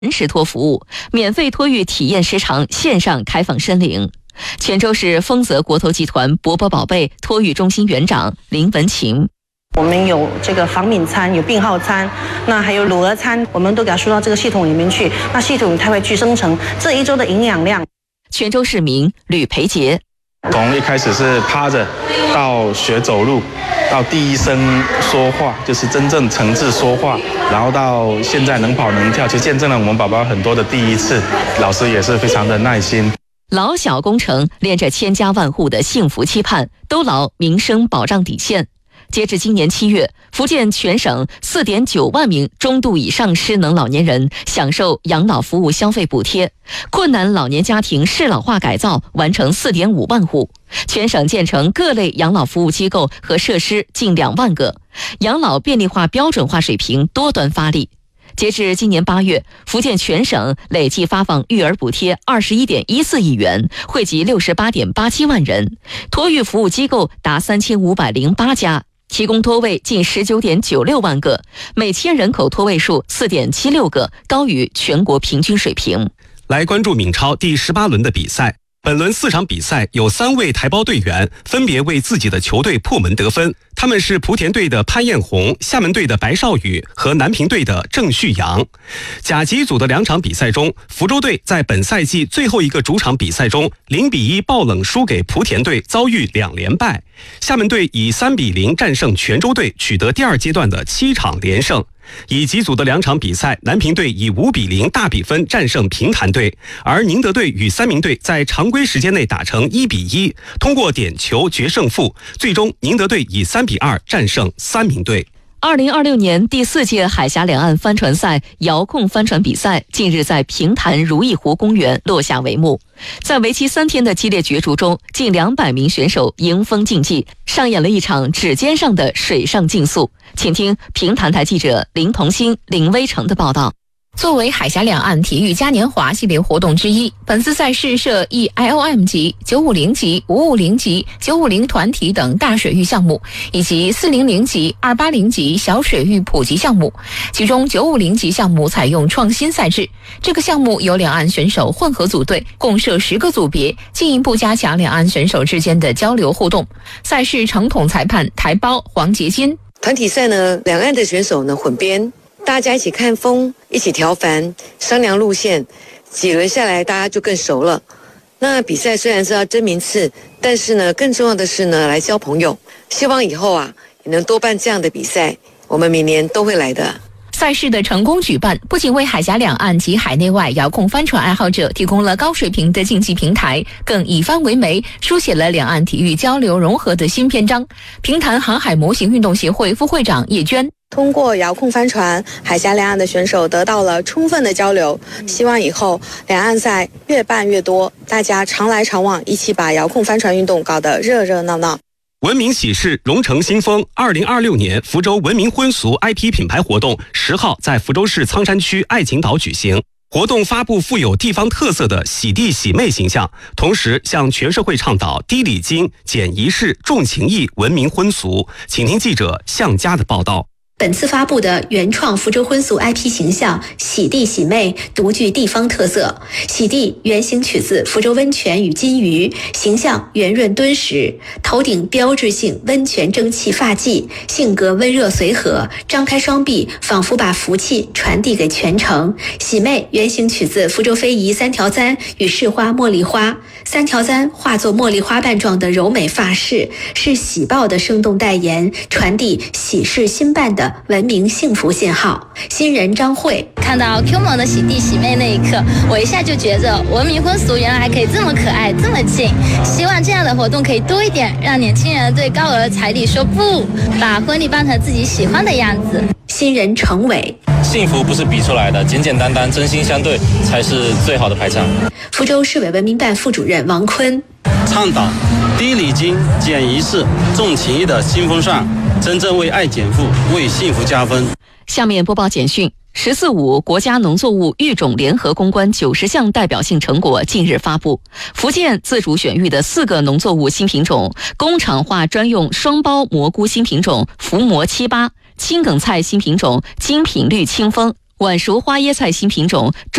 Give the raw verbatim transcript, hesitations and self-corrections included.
实托服务，免费托育体验时长线上开放申领。泉州市丰泽国投集团博博宝贝托育中心园长林文琴。 我们有这个防敏餐，有病号餐，那还有乳儿餐，我们都给它输到这个系统里面去。那系统它会去生成这一周的营养量。 泉州市民吕培杰， 从一开始是趴着，到学走路，到第一声说话，就是真正诚挚说话，然后到现在能跑能跳，其实见证了我们宝宝很多的第一次。老师也是非常的耐心。 老小工程连着千家万户的幸福期盼，都牢民生保障底线。截至今年七月，福建全省 四点九万名中度以上失能老年人享受养老服务消费补贴，困难老年家庭适老化改造完成 四点五万户，全省建成各类养老服务机构和设施近两万个，养老便利化标准化水平多端发力。截至今年八月，福建全省累计发放育儿补贴 二十一点一四亿元，惠及 六十八点八七万人，托育服务机构达三千五百零八家，提供托位近 十九点九六万个，每千人口托位数 四点七六个，高于全国平均水平。 来关注闽超第十八轮的比赛。本轮四场比赛有三位台胞队员分别为自己的球队破门得分，他们是莆田队的潘艳红、厦门队的白少宇和南平队的郑旭阳。甲级组的两场比赛中，福州队在本赛季最后一个主场比赛中零比一爆冷输给莆田队，遭遇两连败。厦门队以三比零战胜泉州队，取得第二阶段的七场连胜。乙级组的两场比赛，南平队以五比零大比分战胜平潭队，而宁德队与三明队在常规时间内打成一比一，通过点球决胜负，最终宁德队以三比二战胜三明队。 二零二六年第四届海峡两岸帆船赛遥控帆船比赛近日在平潭如意湖公园落下帷幕。在为期三天的激烈角逐中，近两百名选手迎风竞技，上演了一场指尖上的水上竞速。请听平潭台记者林同欣、林威成的报道。 作为海峡两岸体育嘉年华系列活动之一，本次赛事设 E I O M 级、九五零级、五五零级、九五零团体等大水域项目，以及四零零级、二八零级小水域普及项目。其中九五零级项目采用创新赛制，这个项目由两岸选手混合组队，共设十个组别，进一步加强两岸选手之间的交流互动。赛事承统裁判台胞黄杰金。 团体赛呢，两岸的选手呢混编，大家一起看风，一起调帆，商量路线，几轮下来大家就更熟了。那比赛虽然是要争名次，但是呢更重要的是呢来交朋友。希望以后啊也能多办这样的比赛，我们明年都会来的。 赛事的成功举办，不仅为海峡两岸及海内外遥控帆船爱好者提供了高水平的竞技平台，更以帆为媒，书写了两岸体育交流融合的新篇章。平潭航海模型运动协会副会长叶娟。 通过遥控帆船，海峡两岸的选手得到了充分的交流。希望以后两岸赛越办越多，大家常来常往，一起把遥控帆船运动搞得热热闹闹。 文明喜事，荣成新风。二零二六年福州文明婚俗 I P 品牌活动十号在福州市苍山区爱情岛举行。活动发布富有地方特色的喜弟喜妹形象，同时向全社会倡导低礼金、简仪式、重情义、文明婚俗。请听记者向佳的报道。 本次发布的原创福州婚俗 I P 形象喜弟喜妹独具地方特色。喜弟原型取自福州温泉与金鱼，形象圆润敦实，头顶标志性温泉蒸汽发髻，性格温热随和，张开双臂仿佛把福气传递给全城。喜妹原型取自福州非遗三条簪与市花茉莉花，三条簪化作茉莉花瓣状的柔美发饰，是喜报的生动代言，传递喜事新办的文明幸福信号。新人张慧看到 Q 萌的喜弟喜妹那一刻，我一下就觉得文明婚俗原来还可以这么可爱这么近。希望这样的活动可以多一点，让年轻人对高额的彩礼说不，把婚礼办成自己喜欢的样子。 新人程伟， 幸福不是比出来的，简简单单真心相对才是最好的排场。 福州市委文明办副主任王坤倡导低礼金、简仪式、重情义的新风尚，真正为爱减负，为幸福加分。 下面播报简讯。十四五国家农作物育种联合攻关九十项代表性成果近日发布。福建自主选育的四个农作物新品种，工厂化专用双苞蘑菇新品种福魔七八，青梗菜新品种精品绿清风， 晚熟花椰菜新品种